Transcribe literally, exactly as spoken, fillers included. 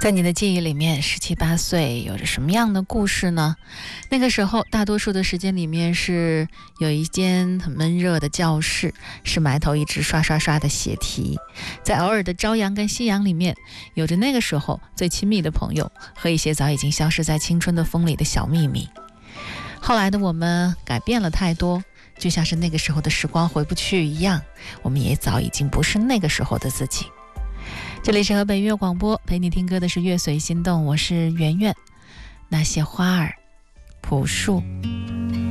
在你的记忆里面，十七八岁有着什么样的故事呢？那个时候大多数的时间里面是有一间很闷热的教室，是埋头一直刷刷刷的写题，在偶尔的朝阳跟夕阳里面，有着那个时候最亲密的朋友和一些早已经消失在青春的风里的小秘密。后来的我们改变了太多，就像是那个时候的时光回不去一样，我们也早已经不是那个时候的自己。这里是河北音乐广播，陪你听歌的是乐随心动，我是圆圆。那些花儿，朴树。